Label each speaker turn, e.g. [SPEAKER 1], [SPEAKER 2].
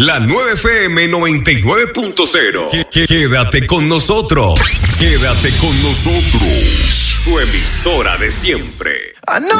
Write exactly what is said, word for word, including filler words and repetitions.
[SPEAKER 1] La nueve F M noventa y nueve punto cero. Quédate con nosotros. Quédate con nosotros. Tu emisora de siempre.
[SPEAKER 2] I know